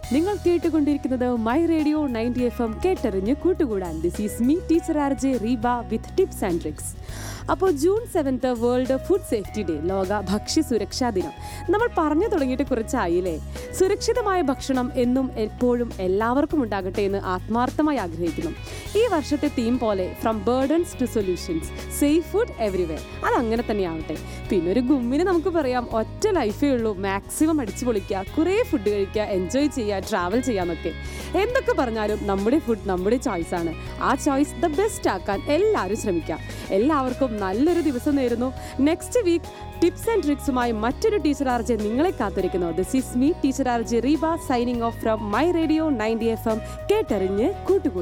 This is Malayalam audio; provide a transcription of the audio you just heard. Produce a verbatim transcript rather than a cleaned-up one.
നിങ്ങൾ കേട്ടുകൊണ്ടിരിക്കുന്നത് my radio ninety F M, കേട്ടറിഞ്ഞ് കൂട്ടുകൂടാൻ. This is me teacher R J Reeba with tips and tricks. അപ്പോൾ June seventh world food safety day, ലോക ഭക്ഷ്യ സുരക്ഷാ ദിനം. നമ്മൾ പറഞ്ഞു തുടങ്ങിയിട്ട് കുറച്ചായില്ലേ. സുരക്ഷിതമായ ഭക്ഷണം എന്നും എപ്പോഴും എല്ലാവർക്കും ഉണ്ടാകട്ടെ എന്ന് ആത്മാർത്ഥമായി ആഗ്രഹിക്കുന്നു. ഈ വർഷത്തെ തീം പോലെ from burdens to solutions, safe food everywhere. അതങ്ങനെ തന്നെയാവട്ടെ. പിന്നെ ഒരു ഗുമ്മിന് നമുക്ക് പറയാം, ഒറ്റ ലൈഫേ ഉള്ളൂ, മാക്സിമം അടിച്ചു പൊളിക്കുക, കുറേ ഫുഡ് കഴിക്കുക, എൻജോയ് ചെയ്യുക, ട്രാവൽ ചെയ്യാന്നൊക്കെ. എന്തൊക്കെ പറഞ്ഞാലും നമ്മുടെ ഫുഡ് നമ്മുടെ ചോയ്സാണ്. ആ ചോയ്സ് ദ ബെസ്റ്റ് ആക്കാൻ എല്ലാവരും ശ്രമിക്കാം. എല്ലാവർക്കും നല്ലൊരു ദിവസം നേരുന്നു. നെക്സ്റ്റ് വീക്ക് ടിപ്സ് ആൻഡ് ട്രിക്സുമായി മറ്റൊരു ടീച്ചർ ആർ ജെ നിങ്ങളെ കാത്തിരിക്കുന്നു. This is me teacher R J Reeba signing off from my radio ninety F M, കേട്ടറിഞ്ഞ് കൂട്ടുകൂടി.